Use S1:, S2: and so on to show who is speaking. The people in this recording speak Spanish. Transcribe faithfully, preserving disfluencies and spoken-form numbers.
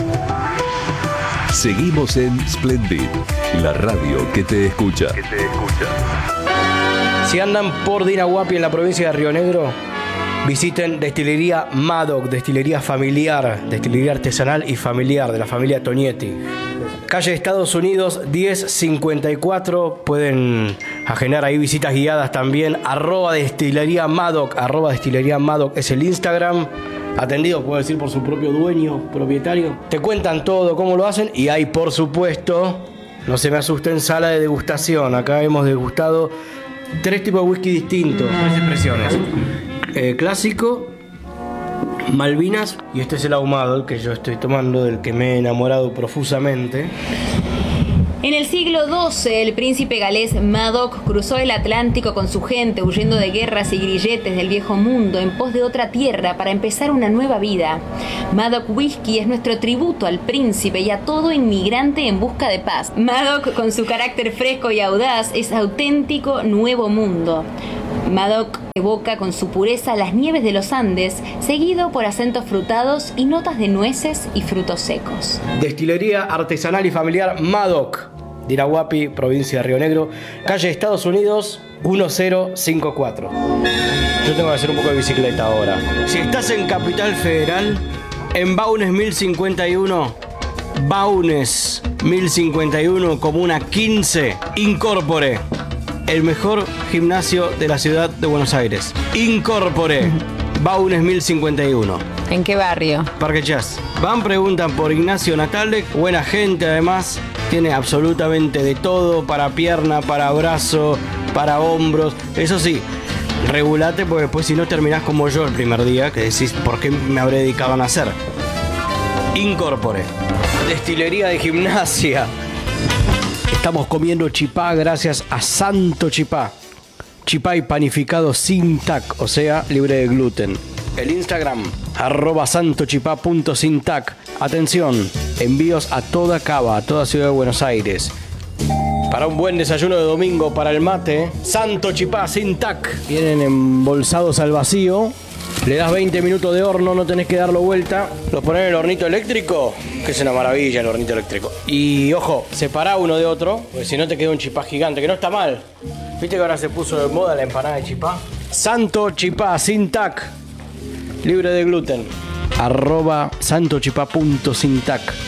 S1: Seguimos en Splendid, la radio que te escucha. Que te escucha.
S2: Si andan por Dinahuapi en la provincia de Río Negro, visiten Destilería Madoc, destilería familiar, destilería artesanal y familiar de la familia Tonietti. Calle Estados Unidos diez cincuenta y cuatro, pueden agendar ahí visitas guiadas también. Arroba Destilería Madoc, arroba Destilería Madoc es el Instagram. Atendido, puedo decir, por su propio dueño, propietario. Te cuentan todo, cómo lo hacen. Y hay, por supuesto, no se me asusten, sala de degustación. Acá hemos degustado tres tipos de whisky distintos. Tres expresiones. Eh, clásico, Malvinas, y este es el ahumado, el que yo estoy tomando, del que me he enamorado profusamente.
S3: En el siglo doce, el príncipe galés Madoc cruzó el Atlántico con su gente, huyendo de guerras y grilletes del viejo mundo en pos de otra tierra para empezar una nueva vida. Madoc Whisky es nuestro tributo al príncipe y a todo inmigrante en busca de paz. Madoc, con su carácter fresco y audaz, es auténtico nuevo mundo. Madoc evoca con su pureza las nieves de los Andes, seguido por acentos frutados y notas de nueces y frutos secos.
S2: Destilería artesanal y familiar Madoc, Dinahuapi, provincia de Río Negro, calle Estados Unidos diez cincuenta y cuatro. Yo tengo que hacer un poco de bicicleta ahora. Si estás en Capital Federal, en Baunes mil cincuenta y uno, Baunes mil cincuenta y uno, Comuna quince, Incorpore. El mejor gimnasio de la ciudad de Buenos Aires. Incorpore. Baunes mil cincuenta y uno.
S4: ¿En qué barrio?
S2: Parque Chas. Van, preguntan por Ignacio Natale. Buena gente, además. Tiene absolutamente de todo. Para pierna, para brazo, para hombros. Eso sí, regulate, porque después si no terminás como yo el primer día, que decís, ¿por qué me habré dedicado a nacer? Incorpore. Destilería de gimnasia. Estamos comiendo chipá gracias a Santo Chipá. Chipá y panificado sin tac, o sea, libre de gluten. El Instagram, arroba santochipá punto sin tac. Atención, envíos a toda Cava, a toda Ciudad de Buenos Aires. Para un buen desayuno de domingo, para el mate, Santo Chipá sin tac. Vienen embolsados al vacío. Le das veinte minutos de horno, no tenés que darlo vuelta. Los pones en el hornito eléctrico, que es una maravilla el hornito eléctrico. Y ojo, separá uno de otro, porque si no te queda un chipá gigante, que no está mal. ¿Viste que ahora se puso de moda la empanada de chipá? Santo Chipá, sin tac, libre de gluten. Arroba santochipá punto sin tac.